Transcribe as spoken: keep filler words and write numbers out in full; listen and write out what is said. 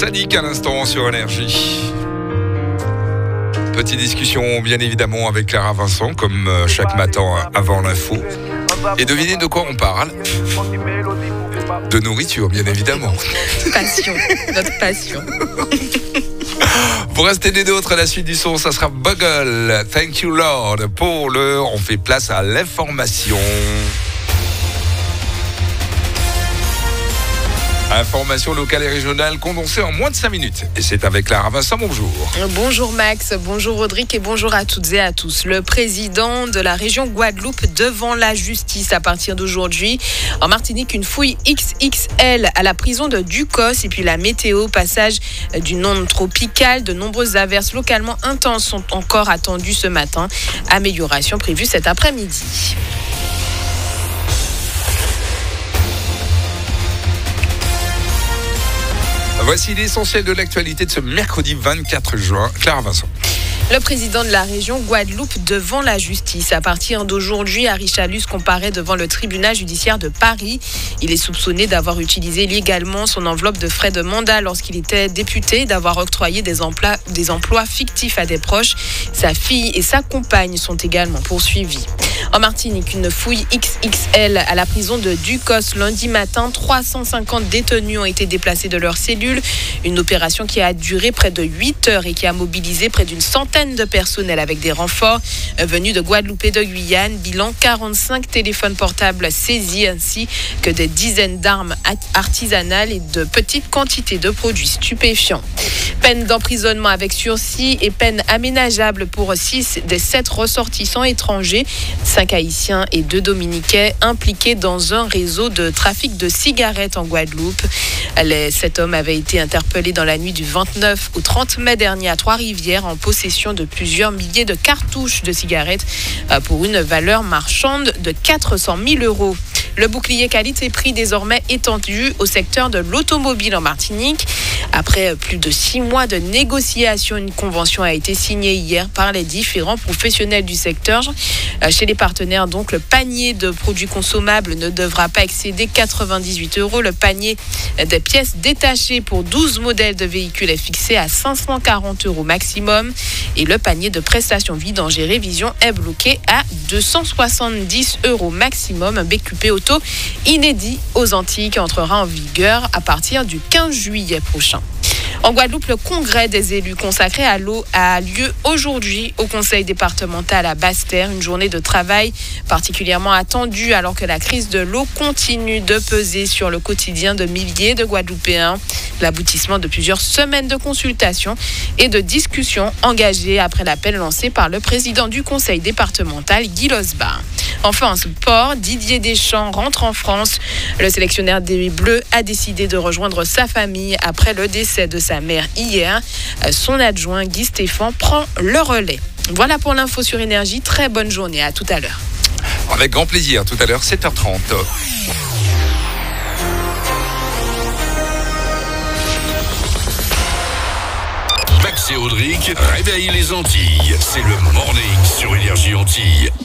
Sadiq à l'instant sur Énergie. Petite discussion bien évidemment avec Clara Vincent comme chaque matin avant l'info. Et devinez de quoi on parle? De nourriture bien évidemment. Passion, notre passion. Pour rester des nôtres à la suite du son, ça sera Bugle. Thank you Lord. Pour le, on fait place à l'information. Information locale et régionale condensée en moins de cinq minutes. Et c'est avec Clara Vincent, bonjour. Bonjour Max, bonjour Rodrigue et bonjour à toutes et à tous. Le président de la région Guadeloupe devant la justice à partir d'aujourd'hui. En Martinique, une fouille X X L à la prison de Ducos. Et puis la météo, passage d'une onde tropicale. De nombreuses averses localement intenses sont encore attendues ce matin. Amélioration prévue cet après-midi. Voici l'essentiel de l'actualité de ce mercredi vingt-quatre juin. Clara Vincent. Le président de la région Guadeloupe devant la justice. À partir d'aujourd'hui, Harry Chalus comparaît devant le tribunal judiciaire de Paris. Il est soupçonné d'avoir utilisé illégalement son enveloppe de frais de mandat lorsqu'il était député, d'avoir octroyé des emplois, des emplois fictifs à des proches. Sa fille et sa compagne sont également poursuivis. En Martinique, une fouille X X L à la prison de Ducos lundi matin. trois cent cinquante détenus ont été déplacés de leurs cellules. Une opération qui a duré près de huit heures et qui a mobilisé près d'une centaine de personnel avec des renforts venus de Guadeloupe et de Guyane. Bilan quarante-cinq téléphones portables saisis ainsi que des dizaines d'armes artisanales et de petites quantités de produits stupéfiants. Peine d'emprisonnement avec sursis et peine aménageable pour six des sept ressortissants étrangers, cinq haïtiens et deux dominicains impliqués dans un réseau de trafic de cigarettes en Guadeloupe. Les sept hommes avaient été interpellés dans la nuit du vingt-neuf au trente mai dernier à Trois-Rivières en possession de plusieurs milliers de cartouches de cigarettes pour une valeur marchande de quatre cent mille euros. Le bouclier qualité-prix désormais étendu au secteur de l'automobile en Martinique. Après plus de six mois de négociations, une convention a été signée hier par les différents professionnels du secteur. Chez les partenaires, donc, le panier de produits consommables ne devra pas excéder quatre-vingt-dix-huit euros. Le panier des pièces détachées pour douze modèles de véhicules est fixé à cinq cent quarante euros maximum. Et le panier de prestations vidange et révision est bloqué à deux cent soixante-dix euros maximum. Un B Q P auto inédit aux Antilles qui entrera en vigueur à partir du quinze juillet prochain. En Guadeloupe, le congrès des élus consacré à l'eau a lieu aujourd'hui au conseil départemental à Basse-Terre. Une journée de travail particulièrement attendue alors que la crise de l'eau continue de peser sur le quotidien de milliers de Guadeloupéens. L'aboutissement de plusieurs semaines de consultations et de discussions engagées après l'appel lancé par le président du conseil départemental, Guy Losbar. Enfin, en sport, Didier Deschamps rentre en France. Le sélectionneur des Bleus a décidé de rejoindre sa famille après le décès de sa mère hier. Son adjoint Guy Stéphane prend le relais. Voilà pour l'info sur Énergie. Très bonne journée. À tout à l'heure. Avec grand plaisir. Tout à l'heure, sept heures trente. Max et Rodrigue réveillent les Antilles. C'est le morning sur Énergie Antilles.